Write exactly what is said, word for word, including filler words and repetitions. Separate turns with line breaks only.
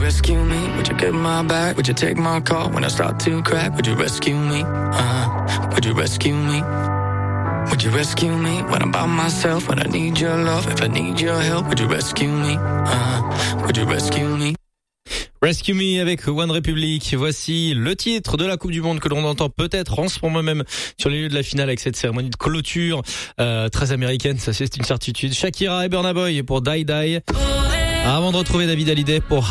rescue me? Would you get my back? Would you take my call when I start to crack? Would you rescue me? Uh, would you rescue me? Would you rescue me when I'm by myself? When I need your love, if I need your help, would you rescue me? Uh, would you rescue me?
Rescue Me avec One Republic. Voici le titre de la Coupe du Monde que l'on entend peut-être en ce moment même sur les lieux de la finale avec cette cérémonie de clôture euh, très américaine, ça c'est une certitude. Shakira et Burna Boy pour Die Die. Avant de retrouver David Hallyday pour